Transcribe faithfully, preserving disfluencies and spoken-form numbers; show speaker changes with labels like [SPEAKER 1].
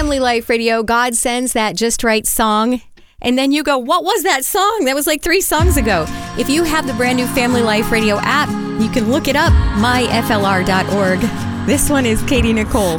[SPEAKER 1] Family Life Radio, God Sends That Just Right song. And then you go, what was that song? That was like three songs ago. If you have the brand new Family Life Radio app, you can look it up, my f l r dot org. This one is Katie Nicole.